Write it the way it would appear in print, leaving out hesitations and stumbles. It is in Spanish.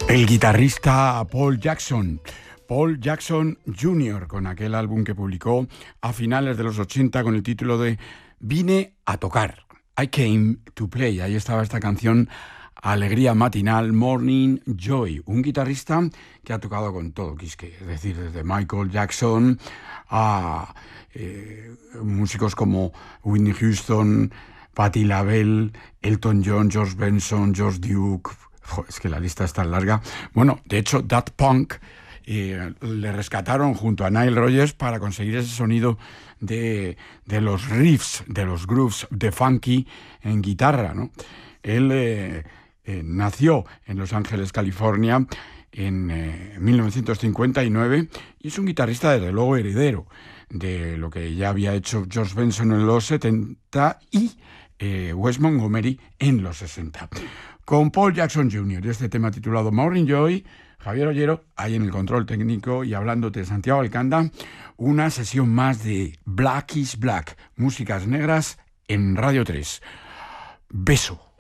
El guitarrista Paul Jackson Jr., con aquel álbum que publicó a finales de los 80 con el título de Vine a tocar, I Came to Play. Ahí estaba esta canción, Alegría Matinal, Morning Joy. Un guitarrista que ha tocado con todo, Quisque, es decir, desde Michael Jackson a músicos como Whitney Houston, Patti LaBelle, Elton John, George Benson, George Duke. Es que la lista es tan larga. Bueno, de hecho, Daft Punk le rescataron junto a Nile Rodgers para conseguir ese sonido de los riffs, de los grooves de funky en guitarra, ¿no? Él nació en Los Ángeles, California, en 1959 y es un guitarrista, desde luego, heredero de lo que ya había hecho George Benson en los 70 y Wes Montgomery en los 60. Con Paul Jackson Jr. y este tema titulado Morning Joy, Javier Ollero, ahí en el control técnico, y hablándote de Santiago Alcanda, una sesión más de Black is Black, músicas negras en Radio 3. Beso.